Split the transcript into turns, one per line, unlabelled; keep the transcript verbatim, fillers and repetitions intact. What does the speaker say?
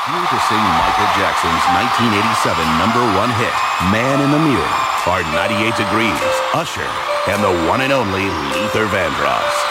Here to sing Michael Jackson's nineteen eighty-seven number one hit, Man in the Mirror, are ninety-eight Degrees, Usher, and the one and only Luther Vandross.